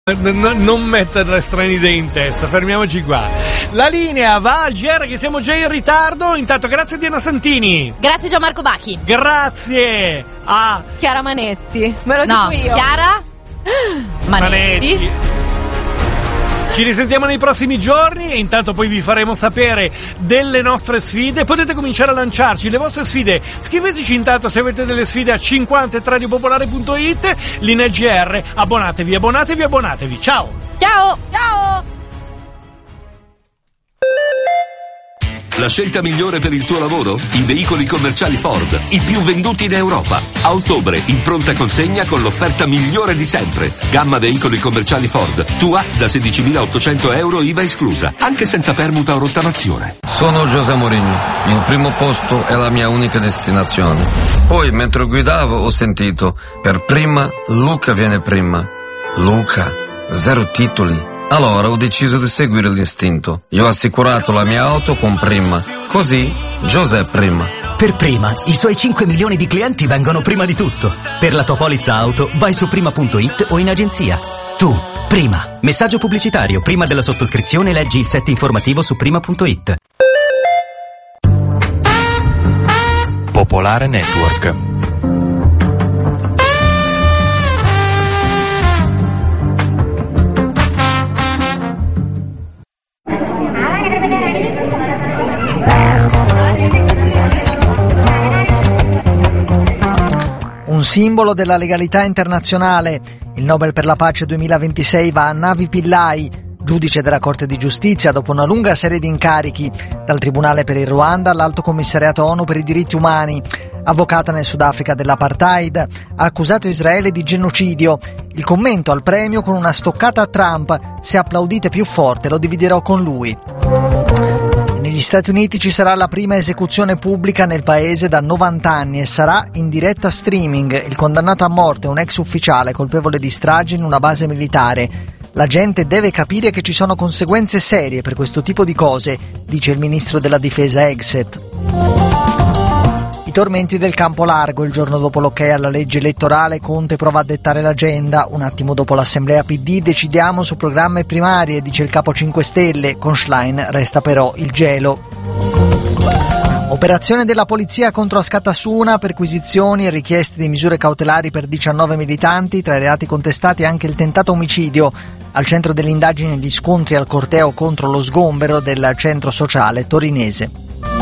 Non mettere strane idee in testa, fermiamoci qua. La linea va al GR che siamo già in ritardo. Intanto grazie a Diana Santini. Grazie Gianmarco Bacchi. Grazie a Chiara Manetti. Me lo dico io. Chiara Manetti. Ci risentiamo nei prossimi giorni e intanto poi vi faremo sapere delle nostre sfide. Potete cominciare a lanciarci le vostre sfide. Scriveteci intanto se avete delle sfide a 50@radiopopolare.it. Linea GR, abbonatevi. Ciao. Ciao. La scelta migliore per il tuo lavoro? I veicoli commerciali Ford, i più venduti in Europa. A ottobre, in pronta consegna con l'offerta migliore di sempre. Gamma veicoli commerciali Ford, tua da 16.800 euro IVA esclusa, anche senza permuta o rottamazione. Sono José Mourinho, il primo posto è la mia unica destinazione. Poi, mentre guidavo, ho sentito, per prima, Luca viene prima. Luca, 0 titoli. Allora ho deciso di seguire l'istinto. Io ho assicurato la mia auto con Prima. Così, José Prima. Per Prima, i suoi 5 milioni di clienti vengono prima di tutto. Per la tua polizza auto, vai su prima.it o in agenzia. Tu, Prima. Messaggio pubblicitario. Prima della sottoscrizione leggi il set informativo su prima.it. Popolare Network. Un simbolo della legalità internazionale. Il Nobel per la pace 2026 va a Navi Pillay, giudice della Corte di Giustizia dopo una lunga serie di incarichi, dal Tribunale per il Ruanda all'Alto Commissariato ONU per i diritti umani. Avvocata nel Sudafrica dell'apartheid, ha accusato Israele di genocidio. Il commento al premio con una stoccata a Trump: se applaudite più forte lo dividerò con lui. Negli Stati Uniti ci sarà la prima esecuzione pubblica nel paese da 90 anni e sarà in diretta streaming. Il condannato a morte è un ex ufficiale colpevole di strage in una base militare. La gente deve capire che ci sono conseguenze serie per questo tipo di cose, dice il ministro della difesa Hegseth. I tormenti del campo largo. Il giorno dopo l'ok alla legge elettorale, Conte prova a dettare l'agenda. Un attimo dopo l'assemblea PD decidiamo su programma e primarie, dice il capo 5 Stelle. Con Schlein resta però il gelo. Operazione della polizia contro Askatasuna, perquisizioni e richieste di misure cautelari per 19 militanti. Tra i reati contestati anche il tentato omicidio. Al centro delle indagini gli scontri al corteo contro lo sgombero del centro sociale torinese.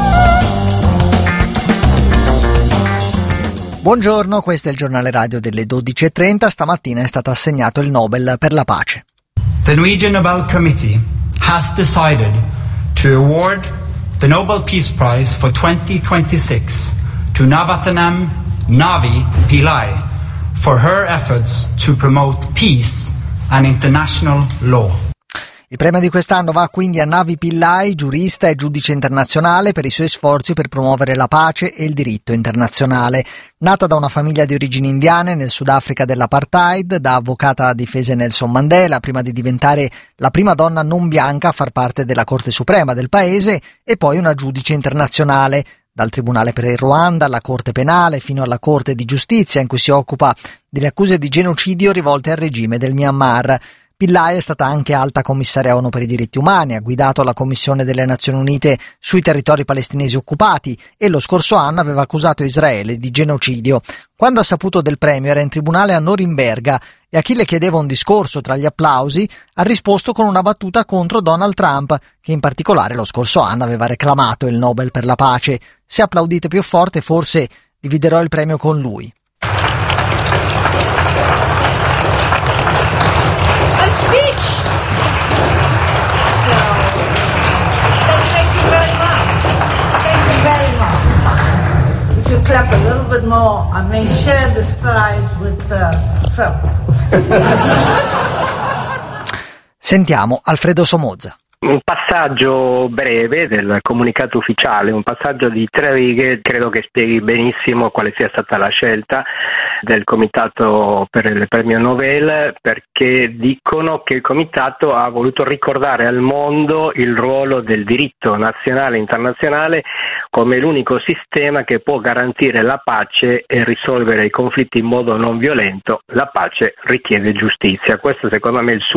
Buongiorno, questo è il giornale radio delle 12:30. Stamattina è stato assegnato il Nobel per la pace. The Norwegian Nobel Committee has decided to award the Nobel Peace Prize for 2026 to Navathanam Navi Pillay for her efforts to promote peace and international law. Il premio di quest'anno va quindi a Navi Pillay, giurista e giudice internazionale, per i suoi sforzi per promuovere la pace e il diritto internazionale. Nata da una famiglia di origini indiane nel Sudafrica dell'apartheid, da avvocata a difesa Nelson Mandela, prima di diventare la prima donna non bianca a far parte della Corte Suprema del paese, e poi una giudice internazionale, dal Tribunale per il Ruanda alla Corte Penale fino alla Corte di Giustizia, in cui si occupa delle accuse di genocidio rivolte al regime del Myanmar. Pillay è stata anche alta commissaria ONU per i diritti umani, ha guidato la Commissione delle Nazioni Unite sui territori palestinesi occupati e lo scorso anno aveva accusato Israele di genocidio. Quando ha saputo del premio era in tribunale a Norimberga e a chi le chiedeva un discorso tra gli applausi ha risposto con una battuta contro Donald Trump, che in particolare lo scorso anno aveva reclamato il Nobel per la pace. Se applaudite più forte forse dividerò il premio con lui. Clap a little bit more, I may share this prize with Trump. Sentiamo Alfredo Somoza. Un passaggio breve del comunicato ufficiale, un passaggio di 3 righe, credo che spieghi benissimo quale sia stata la scelta del Comitato per il Premio Nobel, perché dicono che il Comitato ha voluto ricordare al mondo il ruolo del diritto nazionale e internazionale come l'unico sistema che può garantire la pace e risolvere i conflitti in modo non violento. La pace richiede giustizia. Questo secondo me è il